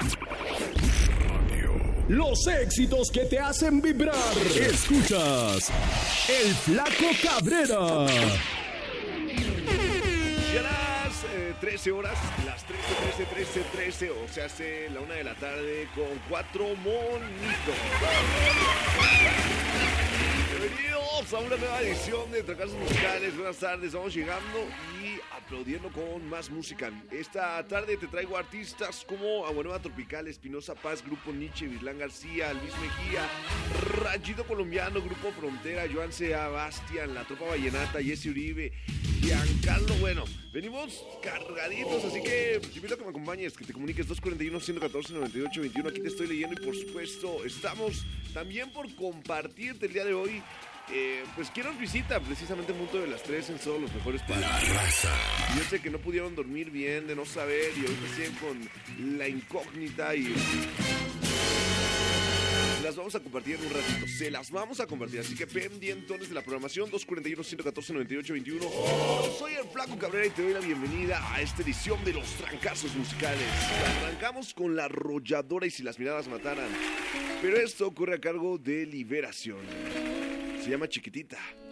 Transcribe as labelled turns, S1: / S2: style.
S1: Los éxitos que te hacen vibrar. Escuchas El Flaco Cabrera.
S2: Y a las 13 horas, las 13, o sea, hace la 1 de la tarde con 4 monitos. Bienvenidos a una nueva edición de Fracasos Musicales. Buenas tardes, vamos llegando y aplaudiendo con más música. Esta tarde te traigo artistas como Aguanueva Tropical, Espinosa Paz, Grupo Nietzsche, Virlán García, Luis Mejía, Ranchito Colombiano, Grupo Frontera, Joan Sebastián, La Tropa Vallenata, Jesse Uribe, Giancarlo. Bueno, venimos cargaditos, así que te invito a que me acompañes, que te comuniques 241-114-98-21. Aquí te estoy leyendo y por supuesto estamos también por compartirte el día de hoy. Pues quien nos visita precisamente en Punto de las 3 en todos los mejores para
S1: La raza.
S2: yo sé que no pudieron dormir bien, de no saber, y ahorita siguen con la incógnita y las vamos a compartir en un ratito, se las vamos a compartir, así que pendientes de la programación. 241-114-98-21. Soy el Flaco Cabrera y te doy la bienvenida a esta edición de Los Trancazos Musicales. Arrancamos con La Arrolladora y Si las miradas mataran, pero esto ocurre a cargo de Liberación. Se llama Chiquitita.